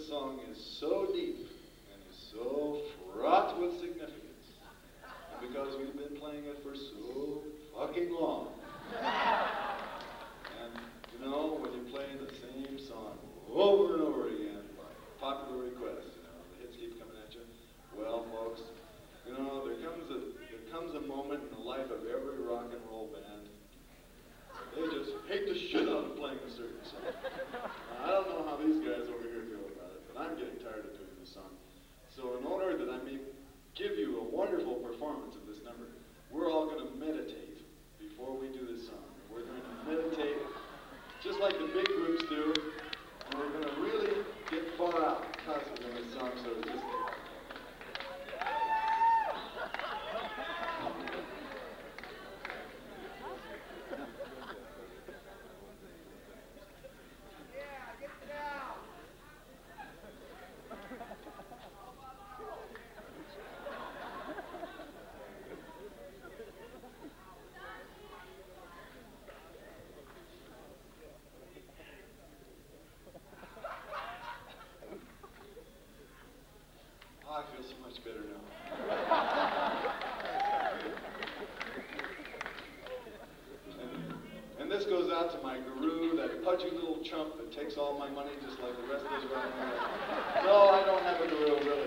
song is so deep and is so fraught with significance, and because we've been playing it for so fucking long. And you know, when you play the same song over and over again by popular request, you know, the hits keep coming at you. Well, folks, you know, there comes a moment in the life of every rock and roll band. They just hate the shit out of playing a certain song. I don't know how these guys over here feel about it, but I'm getting tired of doing this song. So in order that I may give you a wonderful performance of this number, we're all going to meditate before we do this song. We're going to meditate just like the big groups do, and we're going to really get far out because of this song. So just I feel so much better now. And this goes out to my guru, that pudgy little chump that takes all my money just like the rest of us right now. No, I don't have a guru, really.